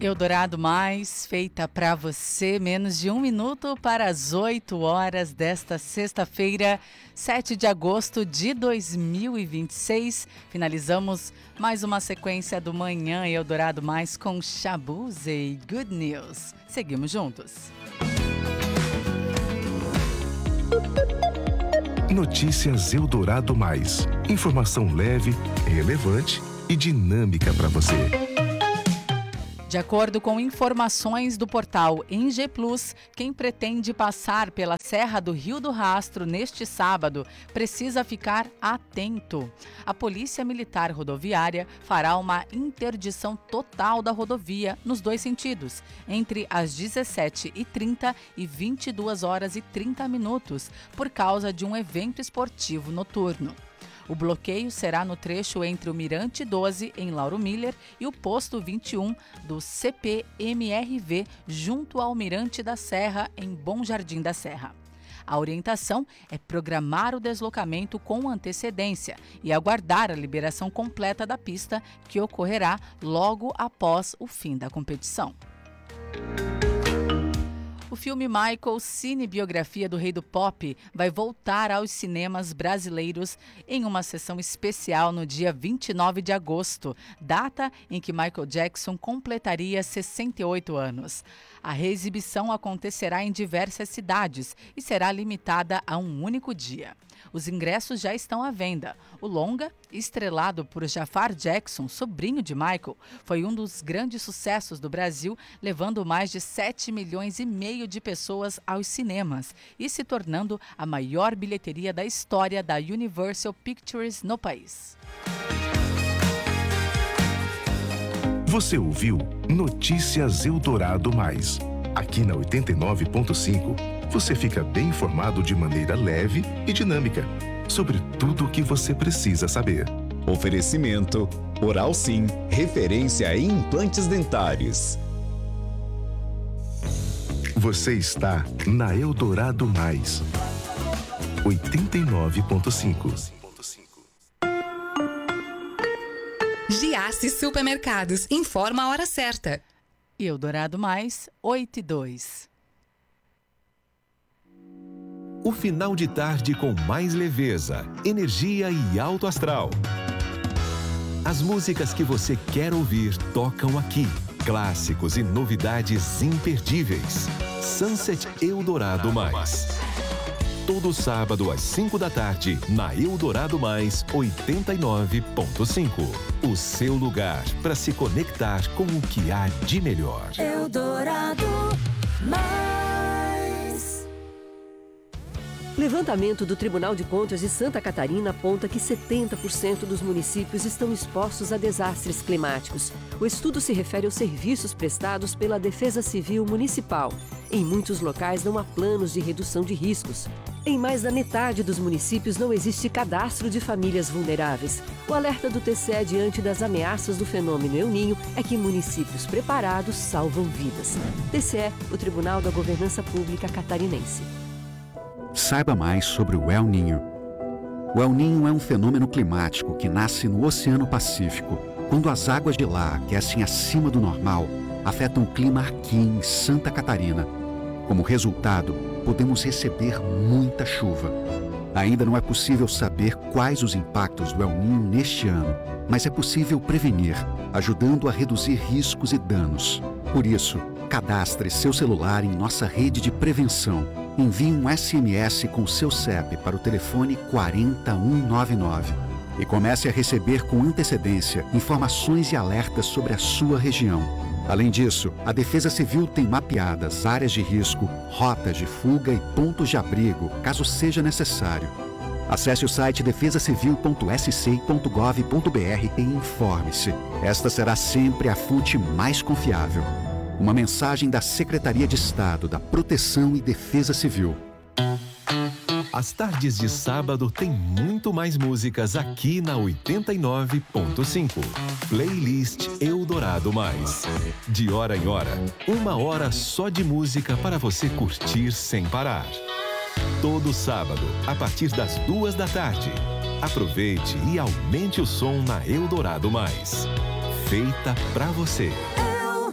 Eldorado Mais, feita para você, menos de 1 minuto para as 8 horas desta sexta-feira, 7 de agosto de 2026. Finalizamos mais uma sequência do Manhã Eldorado Mais com Shabuze e Good News. Seguimos juntos. Notícias Eldorado Mais. Informação leve, relevante e dinâmica para você. De acordo com informações do portal NG Plus, quem pretende passar pela Serra do Rio do Rastro neste sábado precisa ficar atento. A Polícia Militar Rodoviária fará uma interdição total da rodovia nos dois sentidos, entre as 17h30 e 22h30, por causa de um evento esportivo noturno. O bloqueio será no trecho entre o Mirante 12, em Lauro Miller, e o Posto 21 do CPMRV, junto ao Mirante da Serra, em Bom Jardim da Serra. A orientação é programar o deslocamento com antecedência e aguardar a liberação completa da pista, que ocorrerá logo após o fim da competição. O filme Michael, cinebiografia do rei do pop, vai voltar aos cinemas brasileiros em uma sessão especial no dia 29 de agosto, data em que Michael Jackson completaria 68 anos. A reexibição acontecerá em diversas cidades e será limitada a um único dia. Os ingressos já estão à venda. O longa, estrelado por Jafar Jackson, sobrinho de Michael, foi um dos grandes sucessos do Brasil, levando mais de 7,5 milhões de pessoas aos cinemas e se tornando a maior bilheteria da história da Universal Pictures no país. Você ouviu Notícias Eldorado Mais. Aqui na 89.5, você fica bem informado de maneira leve e dinâmica sobre tudo o que você precisa saber. Oferecimento Oral Sim, referência em implantes dentários. Você está na Eldorado Mais. 89.5. Giasse Supermercados, informa a hora certa. Eldorado Mais, 8h02. O final de tarde com mais leveza, energia e alto astral. As músicas que você quer ouvir tocam aqui. Clássicos e novidades imperdíveis. Sunset Eldorado Mais. Todo sábado às 5 da tarde, na Eldorado Mais 89.5. O seu lugar para se conectar com o que há de melhor. Eldorado Mais. Levantamento do Tribunal de Contas de Santa Catarina aponta que 70% dos municípios estão expostos a desastres climáticos. O estudo se refere aos serviços prestados pela Defesa Civil Municipal. Em muitos locais não há planos de redução de riscos. Em mais da metade dos municípios não existe cadastro de famílias vulneráveis. O alerta do TCE diante das ameaças do fenômeno El Niño é que municípios preparados salvam vidas. TCE, o Tribunal da Governança Pública Catarinense. Saiba mais sobre o El Niño. O El Niño é um fenômeno climático que nasce no Oceano Pacífico, quando as águas de lá aquecem acima do normal, afetam o clima aqui em Santa Catarina. Como resultado, podemos receber muita chuva. Ainda não é possível saber quais os impactos do El Niño neste ano, mas é possível prevenir, ajudando a reduzir riscos e danos. Por isso, cadastre seu celular em nossa rede de prevenção. Envie um SMS com seu CEP para o telefone 40199 e comece a receber com antecedência informações e alertas sobre a sua região. Além disso, a Defesa Civil tem mapeadas áreas de risco, rotas de fuga e pontos de abrigo, caso seja necessário. Acesse o site defesacivil.sc.gov.br e informe-se. Esta será sempre a fonte mais confiável. Uma mensagem da Secretaria de Estado da Proteção e Defesa Civil. As tardes de sábado tem muito mais músicas aqui na 89.5. Playlist Eldorado Mais. De hora em hora, 1 hora só de música para você curtir sem parar. Todo sábado, a partir das 2 da tarde. Aproveite e aumente o som na Eldorado Mais. Feita pra você.